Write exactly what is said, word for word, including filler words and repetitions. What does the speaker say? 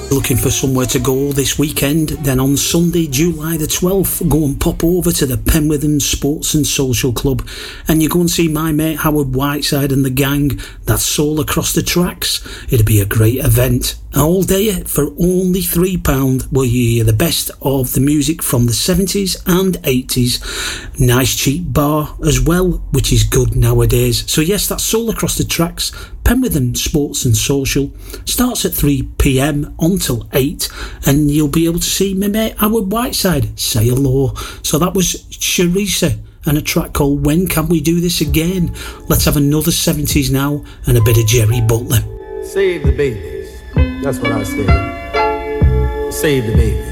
Looking for somewhere to go this weekend? Then on Sunday, July the twelfth, go and pop over to the Penwitham Sports and Social Club and you go and see my mate Howard Whiteside and the gang. That's Soul Across the Tracks. It'll be a great event. All day for only three pounds where you hear the best of the music from the seventies and eighties. Nice cheap bar as well, which is good nowadays. So yes, that's Soul Across the Tracks, Penwitham Sports and Social. Starts at three p m until eight, and you'll be able to see my mate Howard Whiteside say hello. So that was Sharisa and a track called When Can We Do This Again. Let's have another seventies now and a bit of Jerry Butler. Save the babies. That's what I said. Save the babies.